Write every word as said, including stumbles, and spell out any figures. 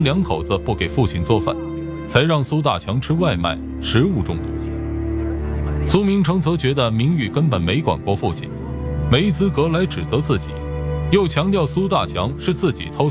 两口子不给父亲做饭，才让苏大强吃外卖，食物中毒。苏明成则觉得明玉根本没管过父亲，没资格来指责自己，又强调苏大强是自己偷